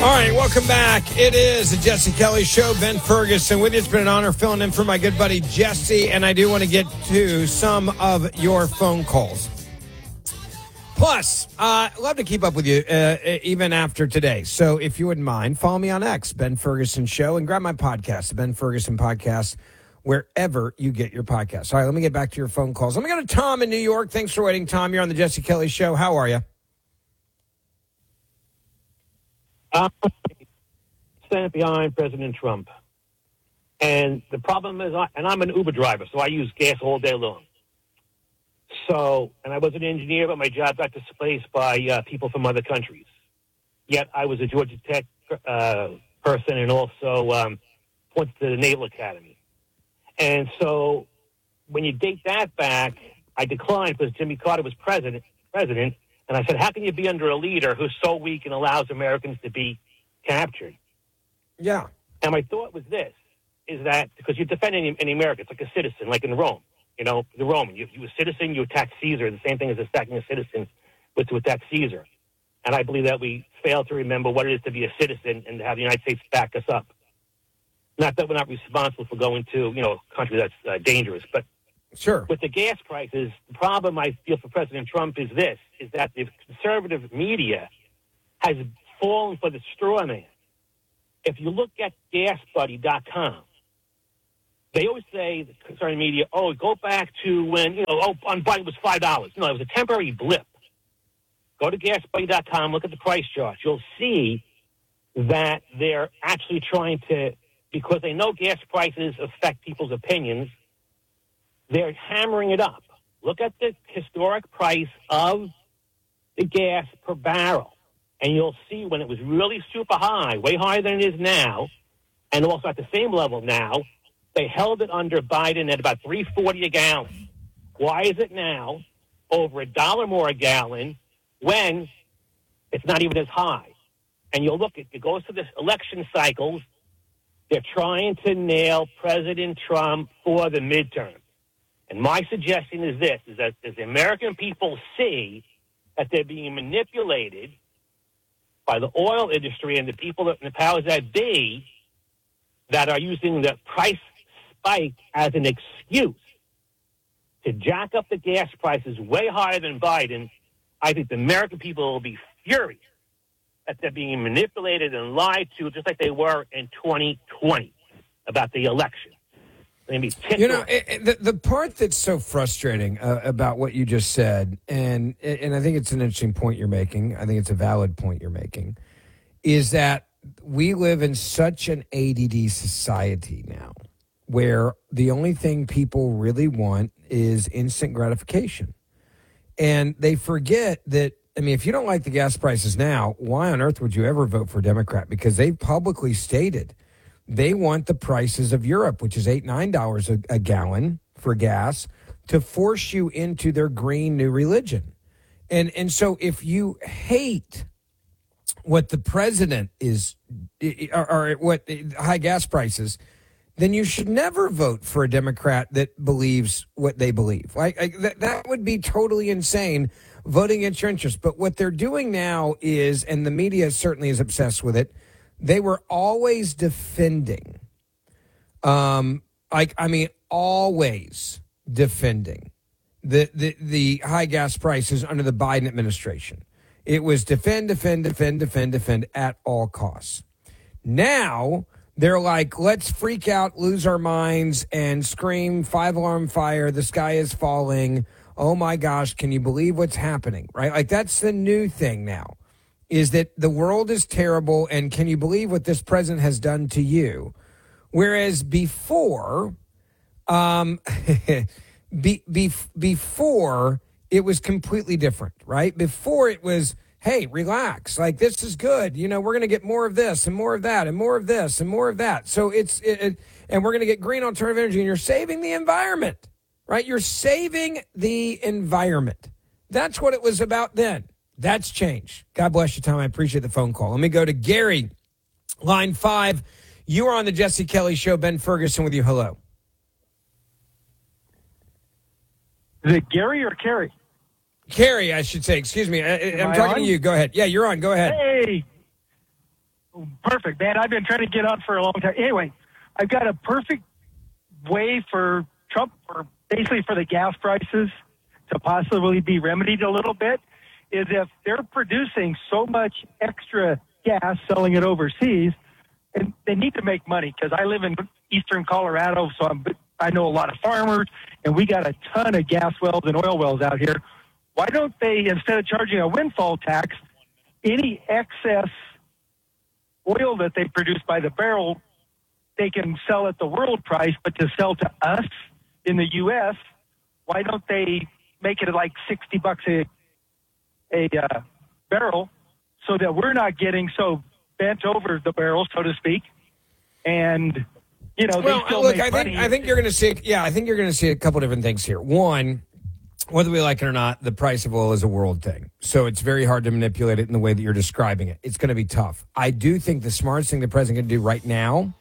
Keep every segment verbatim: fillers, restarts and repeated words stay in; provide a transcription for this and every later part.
All right, welcome back. It is the Jesse Kelly Show. Ben Ferguson with you. It's been an honor filling in for my good buddy Jesse, and I do want to get to some of your phone calls. Plus, uh, I love to keep up with you uh, even after today. So if you wouldn't mind, follow me on X, Ben Ferguson Show, and grab my podcast, the Ben Ferguson Podcast, wherever you get your podcasts. All right, let me get back to your phone calls. Let me go to Tom in New York. Thanks for waiting, Tom. You're on the Jesse Kelly Show. How are you? I'm standing behind President Trump. And the problem is, I, and I'm an Uber driver, so I use gas all day long. So, and I was an engineer, but my job got displaced by uh, people from other countries. Yet I was a Georgia Tech uh, person and also um, went to the Naval Academy. And so when you date that back, I declined because Jimmy Carter was president, president. And I said, how can you be under a leader who's so weak and allows Americans to be captured? Yeah. And my thought was this, is that because you're defending any American, it's like a citizen, like in Rome. You know, the Roman, you, you a citizen, you attack Caesar. The same thing as attacking a citizen was to attack Caesar. And I believe that we fail to remember what it is to be a citizen and to have the United States back us up. Not that we're not responsible for going to, you know, a country that's uh, dangerous, but sure. With the gas prices, the problem I feel for President Trump is this, is that the conservative media has fallen for the straw man. If you look at gas buddy dot com, they always say, the conservative media, oh, go back to when, you know, oh, on Biden was five dollars. No, it was a temporary blip. Go to gas buddy dot com, look at the price chart. You'll see that they're actually trying to, because they know gas prices affect people's opinions, they're hammering it up. Look at the historic price of the gas per barrel, and you'll see when it was really super high, way higher than it is now, and also at the same level now, they held it under Biden at about three forty a gallon. Why is it now over a dollar more a gallon when it's not even as high? And you'll look, it goes to the election cycles. They're trying to nail President Trump for the midterm. And my suggestion is this, is that as the American people see that they're being manipulated by the oil industry and the people that, and the powers that be that are using the price spike as an excuse to jack up the gas prices way higher than Biden, I think the American people will be furious that they're being manipulated and lied to just like they were in twenty twenty about the election. You know, it, it, the, the part that's so frustrating uh, about what you just said, and and I think it's an interesting point you're making, I think it's a valid point you're making, is that we live in such an A D D society now where the only thing people really want is instant gratification. And they forget that, I mean, if you don't like the gas prices now, why on earth would you ever vote for a Democrat? Because they've publicly stated they want the prices of Europe, which is eight dollars, nine dollars a, a gallon for gas, to force you into their green new religion. And and so if you hate what the president is, or, or what high gas prices, then you should never vote for a Democrat that believes what they believe. Like, like that, that would be totally insane, voting against your interests. But what they're doing now is, and the media certainly is obsessed with it, they were always defending, um, like I mean, always defending the, the the high gas prices under the Biden administration. It was defend, defend, defend, defend, defend at all costs. Now they're like, let's freak out, lose our minds, and scream, five alarm fire, the sky is falling. Oh my gosh, can you believe what's happening? Right? Like that's the new thing now. Is that the world is terrible, and can you believe what this president has done to you? Whereas before, um, be, be, before it was completely different, right? Before it was, hey, relax, like this is good. You know, we're going to get more of this and more of that and more of this and more of that. So it's, it, it, and we're going to get green alternative energy, and you're saving the environment, right? You're saving the environment. That's what it was about then. That's changed. God bless you, Tom. I appreciate the phone call. Let me go to Gary, line five. You are on the Jesse Kelly Show. Ben Ferguson with you. Hello. Is it Gary or Carrie? Carrie, I should say. Excuse me. I, I'm I talking on? to you. Go ahead. Yeah, you're on. Go ahead. Hey. Perfect, man. I've been trying to get on for a long time. Anyway, I've got a perfect way for Trump, or basically for the gas prices to possibly be remedied a little bit, is if they're producing so much extra gas, selling it overseas, and they need to make money, because I live in eastern Colorado, so I'm, I know a lot of farmers, and we got a ton of gas wells and oil wells out here. Why don't they, instead of charging a windfall tax, any excess oil that they produce by the barrel, they can sell at the world price, but to sell to us in the U S, why don't they make it like sixty bucks a, a uh, barrel, so that we're not getting so bent over the barrel, so to speak, and you know, well, they still look, make I money. think I think you're going to see. Yeah, I think you're going to see a couple different things here. One, whether we like it or not, the price of oil is a world thing, so it's very hard to manipulate it in the way that you're describing it. It's going to be tough. I do think the smartest thing the president can do right now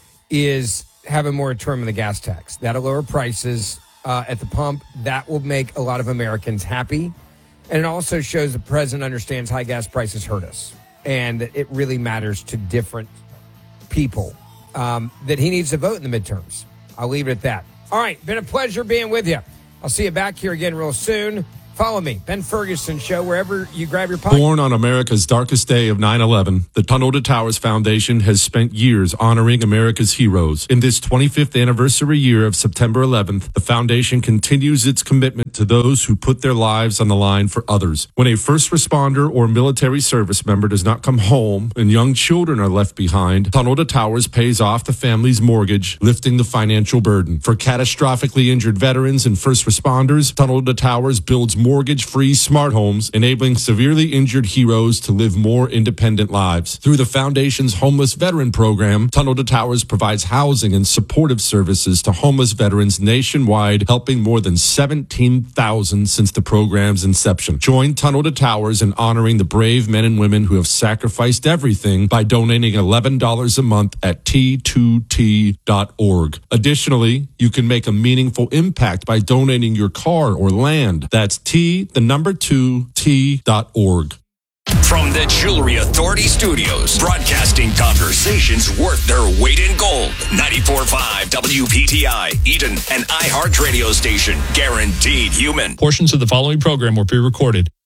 is have a moratorium on the gas tax. That'll lower prices uh, at the pump. That will make a lot of Americans happy. And it also shows the president understands high gas prices hurt us, and it really matters to different people, um, that he needs to vote in the midterms. I'll leave it at that. All right, been a pleasure being with you. I'll see you back here again real soon. Follow me, Ben Ferguson Show, wherever you grab your podcast. Born on America's darkest day of nine eleven, the Tunnel to Towers Foundation has spent years honoring America's heroes. In this twenty-fifth anniversary year of September eleventh, the foundation continues its commitment to those who put their lives on the line for others. When a first responder or military service member does not come home and young children are left behind, Tunnel to Towers pays off the family's mortgage, lifting the financial burden. For catastrophically injured veterans and first responders, Tunnel to Towers builds mortgage-free smart homes, enabling severely injured heroes to live more independent lives. Through the foundation's Homeless Veteran Program, Tunnel to Towers provides housing and supportive services to homeless veterans nationwide, helping more than seventeen thousand since the program's inception. Join Tunnel to Towers in honoring the brave men and women who have sacrificed everything by donating eleven dollars a month at T two T dot org. Additionally, you can make a meaningful impact by donating your car or land. That's T, the number two, T dot org. From the Jewelry Authority Studios, broadcasting conversations worth their weight in gold. ninety-four point five W P T I, Eden, an iHeart radio station, guaranteed human. Portions of the following program were pre-recorded.